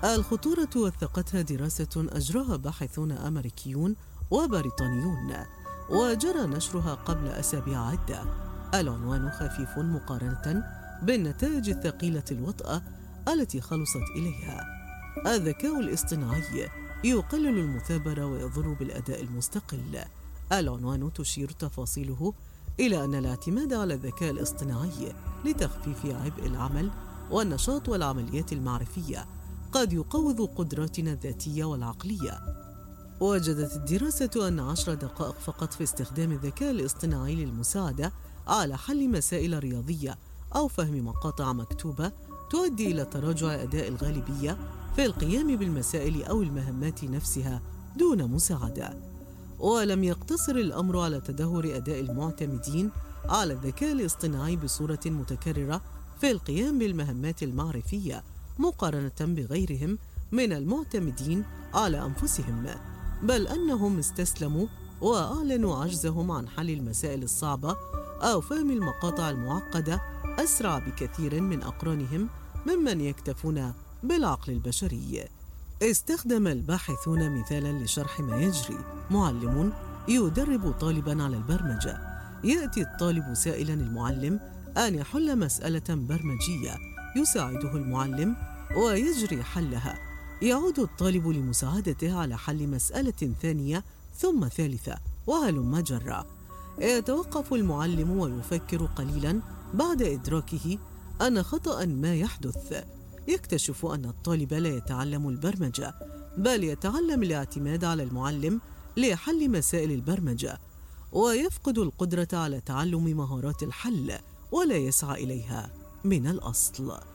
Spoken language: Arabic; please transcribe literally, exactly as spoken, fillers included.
الخطورة وثقتها دراسة أجراها باحثون أمريكيون وبريطانيون، وجرى نشرها قبل أسابيع عدة. العنوان خفيف مقارنة بالنتائج الثقيلة الوطأة التي خلصت إليها. الذكاء الاصطناعي يقلل المثابرة ويضر بالأداء المستقل. العنوان تشير تفاصيله إلى أن الاعتماد على الذكاء الاصطناعي لتخفيف عبء العمل والنشاط والعمليات المعرفية قد يقوض قدراتنا الذاتية والعقلية. وجدت الدراسة أن عشر دقائق فقط في استخدام الذكاء الاصطناعي للمساعدة على حل مسائل رياضية أو فهم مقاطع مكتوبة تؤدي إلى تراجع أداء الغالبية في القيام بالمسائل أو المهمات نفسها دون مساعدة. ولم يقتصر الأمر على تدهور أداء المعتمدين على الذكاء الاصطناعي بصورة متكررة في القيام بالمهمات المعرفية مقارنة بغيرهم من المعتمدين على أنفسهم، بل أنهم استسلموا وأعلنوا عجزهم عن حل المسائل الصعبة أو فهم المقاطع المعقدة أسرع بكثير من أقرانهم ممن يكتفون بالعقل البشري. استخدم الباحثون مثالا لشرح ما يجري. معلم يدرب طالبا على البرمجة. يأتي الطالب سائلا المعلم أن يحل مسألة برمجية يساعده المعلم ويجري حلها. يعود الطالب لمساعدته على حل مسألة ثانية ثم ثالثة وهلم جرا. يتوقف المعلم ويفكر قليلا بعد إدراكه أن خطأ ما يحدث. يكتشف أن الطالب لا يتعلم البرمجة، بل يتعلم الاعتماد على المعلم لحل مسائل البرمجة، ويفقد القدرة على تعلم مهارات الحل ولا يسعى إليها من الأصل.